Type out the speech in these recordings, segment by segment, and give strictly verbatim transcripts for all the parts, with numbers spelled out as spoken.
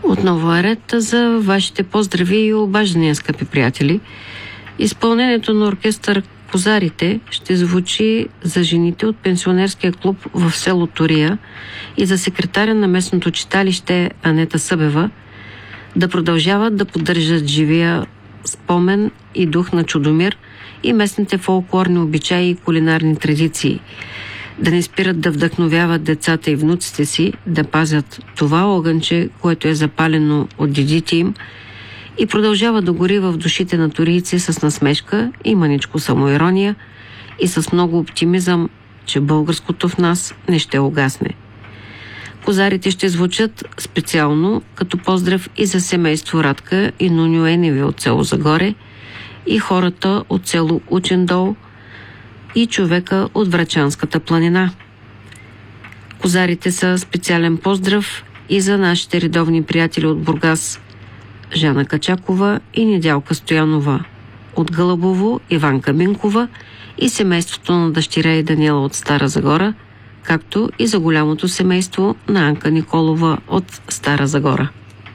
Отново е ред за вашите поздрави и обаждания, скъпи приятели. Изпълнението на оркестър Козарите ще звучи за жените от пенсионерския клуб в село Турия и за секретаря на местното читалище Анета Събева да продължават да поддържат живия спомен и дух на Чудомир и местните фолклорни обичаи и кулинарни традиции. Да не спират да вдъхновяват децата и внуците си, да пазят това огънче, което е запалено от дедите им и продължава да гори в душите на турийци с насмешка и маничко самоирония и с много оптимизъм, че българското в нас не ще угасне. Козарите ще звучат специално като поздрав и за семейство Радка и Нуньо Еневи от село Загоре и хората от село Учен дол и човека от Врачанската планина. Козарите са специален поздрав и за нашите редовни приятели от Бургас Жана Качакова и Недялка Стоянова, от Гълъбово Иванка Минкова и семейството на дъщеря и Даниела от Стара Загора, както и за голямото семейство на Анка Николова от Стара Загора.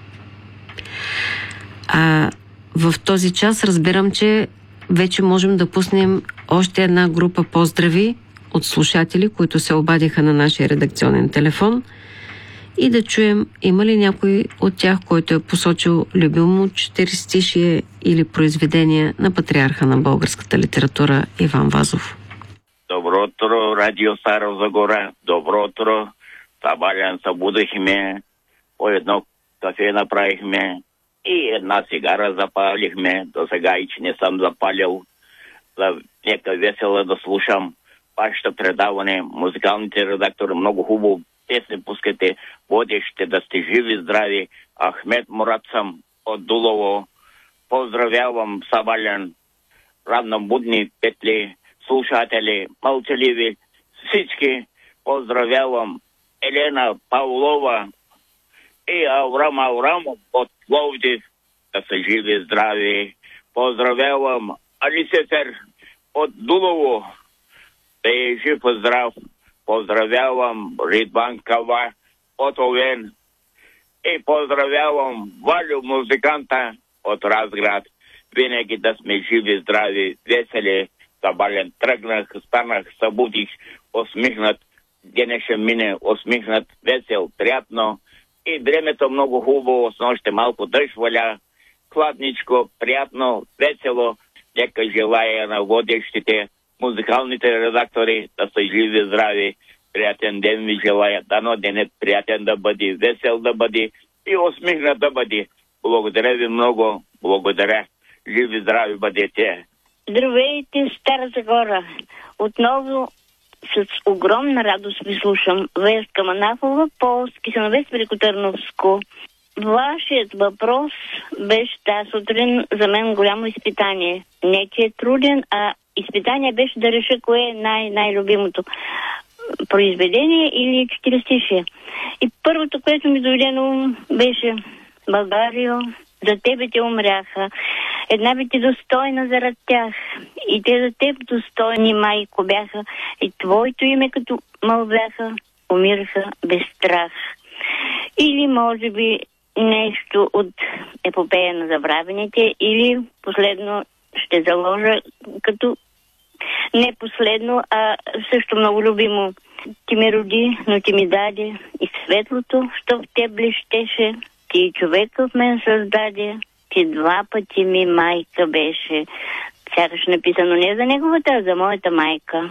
А в този час разбирам, че вече можем да пуснем още една група поздрави от слушатели, които се обадиха на нашия редакционен телефон и да чуем има ли някой от тях, който е посочил любимо четиристишие или произведение на патриарха на българската литература Иван Вазов. Добро утро, радио Стара Загора. Добро утро. Табалян събудихме, по едно кафе направихме и една цигара запалихме. До сега и че не съм запалил. За нека весело да слушам вашето предаване. Музикалните редактори много хубаво песни пускате. Водещите да сте живи, здрави. Ахмед Мурат съм от Дулово. Поздравявам Сабалян, равнобудни петли, слушатели, мълчаливи, всички. Поздравявам Елена Павлова и Аврам Аврамов от Пловдив, да са живи, здрави. Поздравявам Алисефер от Дулово, да е жив и здрав. Поздравявам Ридван Кава от Овен и поздравявам Валю, музиканта от Разград. Винаги да сме живи, здрави, весели. Табален тръгнах, станах, събудих, усмихнат. Деня ще мине, усмихнат, весел, приятно. И времето много хубаво, с нощите малко дъжд валя. Хладничко, приятно, весело. Нека желая на водещите, музикалните редактори да са живи, здрави. Приятен ден ви желая. Дано денят приятен да бъде, весел да бъде и усмихнат да бъде. Благодаря ви много. Благодаря. Живи, здрави бъдете. Здравейте, Стара Загора. Отново с огромна радост ви слушам. Веска Манахова, Полски Сановец, Великотърновско. Вашият въпрос беше тази сутрин за мен голямо изпитание. Не, че е труден, а изпитание беше да реша кое е най- най-любимото произведение или четиристишие. И първото, което ми дойде на ум, беше Българио, за тебе те умряха. Една би ти достойна зарад тях. И те за теб достойни, майко, бяха. И твоето име като мълвяха, умираха без страх. Или може би нещо от епопея на забравените, или последно ще заложа като не последно, а също много любимо. Ти ме роди, но ти ми даде и светлото, що в те блещеше. Ти човека в мен създаде, ти два пъти ми майка беше. Сякаш написано не за неговата, а за моята майка.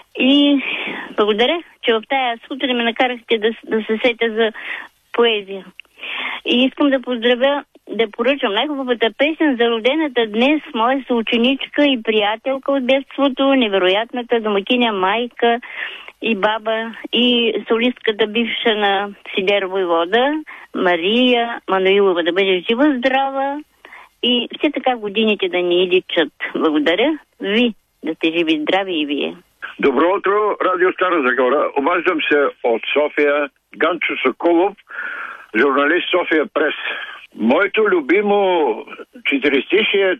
И благодаря, че в тая сутрин ме накарахте да, да се сетя за поезия. И искам да поздравя, да поръчам най-хубавата песен за родената днес моя съученичка и приятелка от детството, невероятната домакиня майка и баба и солистката бивша на Сидер Войвода, Мария Мануилова, да бъде жива, здрава и все така годините да ни личат. Благодаря ви, да сте живи, здрави и вие. Добро утро, Радио Стара Загора. Обаждам се от София, Ганчо Соколов, журналист София Прес. Моето любимо четиристишие,